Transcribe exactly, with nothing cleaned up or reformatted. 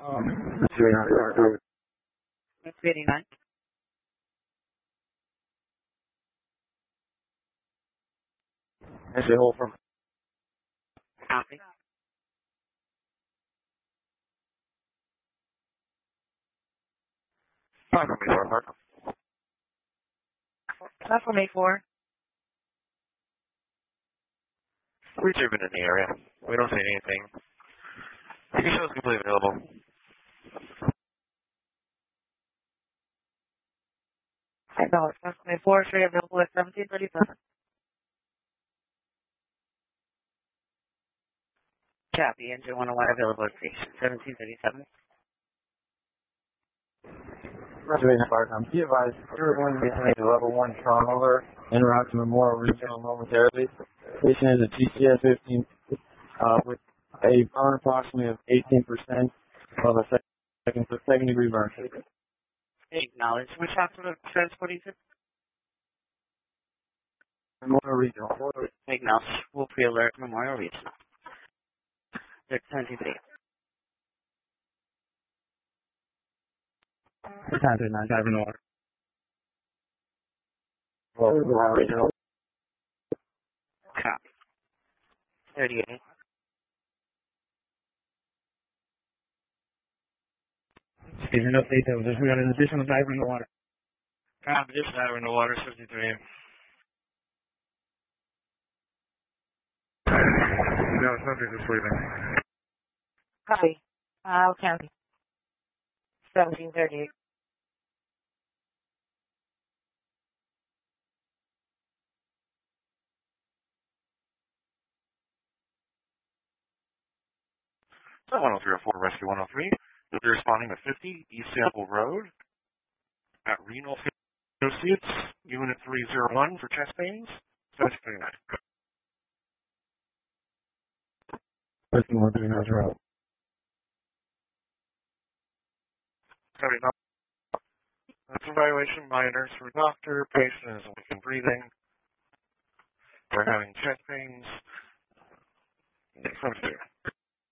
Um, two eighty-nine. two eighty-nine. That's a hold from. Copy. Five from before, Park. That's from A four. We've been in the area. We don't see anything. The show is completely available. I know it's that's from A four. Straight available at seventeen thirty-seven. Copy. Engine one oh one available at station seventeen thirty-seven. Reservation Park. I'm be advised, you're going to be heading to level one Toronto en route to Memorial Regional momentarily. Station is a G C S fifteen uh, with a burn approximately of eighteen percent of a second, second degree burn. Acknowledge. Which hospital of transport is it? Memorial Regional. Acknowledge. We'll pre-alert Memorial Regional. seventeen thirty. Time to nine, dive in the water. Memorial Regional. Copy. thirty-eight. Give an update that we got an additional diver in the water. Copy. Additional diver in the water, fifty-three. No, subject is sleeping. Copy. I'll county. seventeen thirty-eight. So one oh three oh four, Rescue one oh three. You'll be responding to fifty East Sample Road at Renal Associates, Unit three oh one for chest pains, seventeen thirty-nine. Rescue one oh three, how's your route? That's evaluation minors for doctor, patient is weak in breathing. They're having chest pains. Next one,